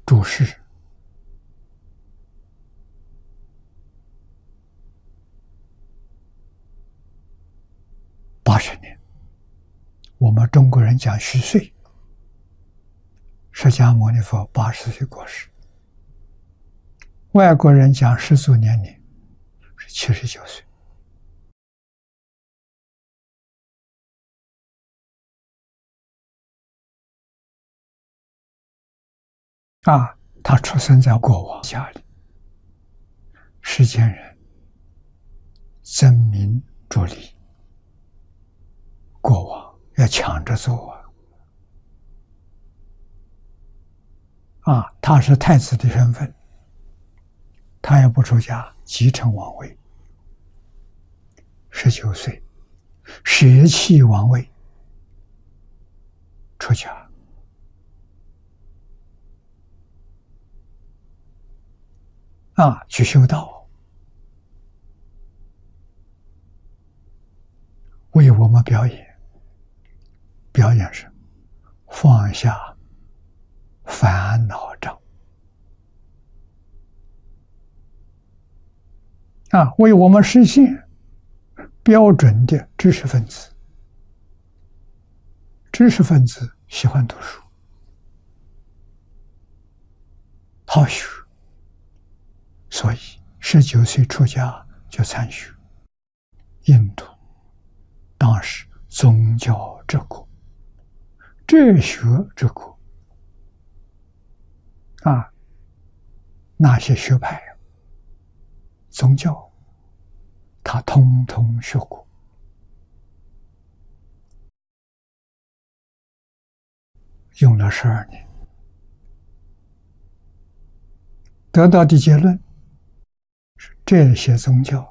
注释80年，我们中国人讲虚岁，释迦牟尼佛80岁过世，外国人讲世俗年龄是79岁。他出生在国王家里，世间人争名逐利，国王要抢着做他是太子的身份，他也不出家，继承王位，19岁舍弃王位，出家。去修道，为我们表演。表演是放下烦恼障，为我们实现标准的知识分子。知识分子喜欢读书，好学，所以19岁出家就参学。印度当时宗教之国，哲学之国，那些学派宗教他通通学过，用了12年，得到的结论是这些宗教